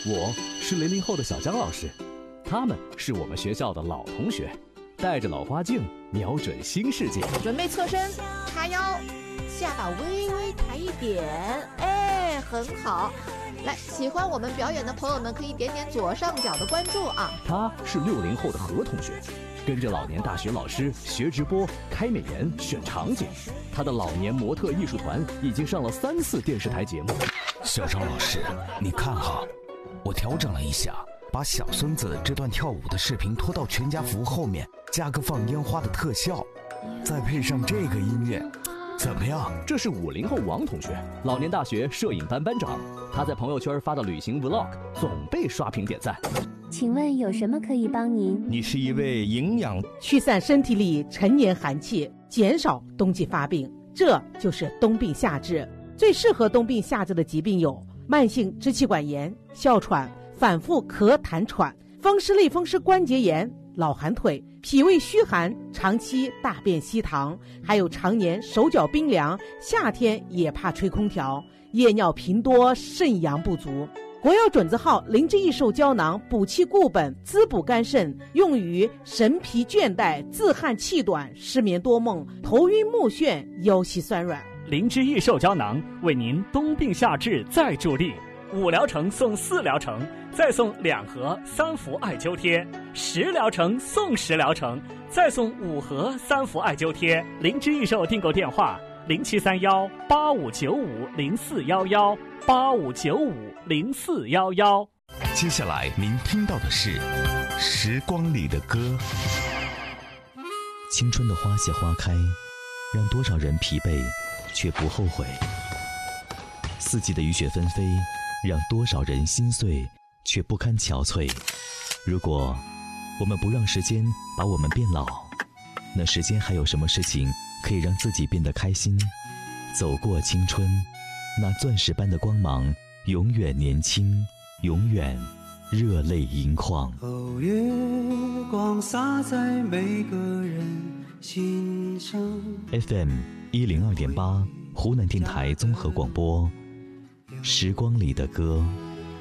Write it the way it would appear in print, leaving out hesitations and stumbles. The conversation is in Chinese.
我是00后的小江老师，他们是我们学校的老同学，带着老花镜，瞄准新世界。 准备侧身，叉腰，下巴微微抬一点，哎，很好。来，喜欢我们表演的朋友们可以点点左上角的关注啊。 他是60后的何同学，跟着老年大学老师学直播、开美颜、选场景。他的老年模特艺术团已经上了3次电视台节目。 小张老师，你看哈，我调整了一下，把小孙子这段跳舞的视频拖到全家福后面，加个放烟花的特效，再配上这个音乐，怎么样？ 这是50后王同学，老年大学摄影班班长。他在朋友圈发的旅行 vlog 总被刷屏点赞。 请问有什么可以帮您？ 你是一位营养驱散身体里陈年寒气，减少冬季发病，这就是冬病夏治。最适合冬病夏治的疾病有慢性支气管炎、哮喘、反复咳痰喘、风湿类风湿关节炎、老寒腿、脾胃虚寒、长期大便稀溏，还有常年手脚冰凉，夏天也怕吹空调，夜尿频多，肾阳不足。国药准字号灵芝益寿胶囊补气固本，滋补肝肾，用于神疲倦怠、自汗气短、失眠多梦、头晕目眩、腰膝酸软。 灵芝益寿胶囊为您冬病夏治再助力，5疗程送4疗程，再送2盒3伏艾灸贴，10疗程送10疗程，再送5盒3伏艾灸贴。灵芝益寿订购电话：0731859411，85950411。 接下来您听到的是《时光里的歌》。 青春的花谢花开，让多少人疲惫却不后悔；四季的雨雪纷飞，让多少人心碎却不堪憔悴。如果我们不让时间把我们变老，那时间还有什么事情可以让自己变得开心？走过青春，那钻石般的光芒永远年轻，永远热泪盈眶。 哦，月光洒在每个人心上。 FM 102.8，湖南电台综合广播，时光里的歌。